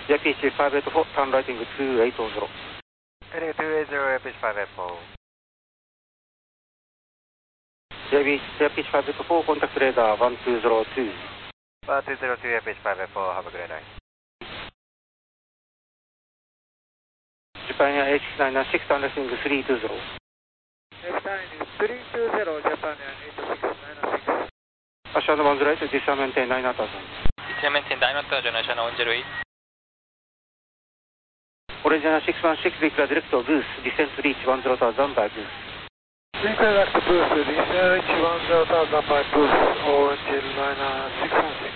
JPH 584, turn lighting 280. Heading 280, JPH 584. JPH 584, contact radar 1202. 1202, JPH 584, have a great night. Japan Air H996, turn lighting 320. F9 320, Japan Air 86996. Asha November right, descend maintain 9000. Descend maintain 9000, Asha 108. Original 616, declare direct to booth, descent reach 10,000 by booth. Declare direct to booth, descent reach 10,000 by booth, Orange Liner 616.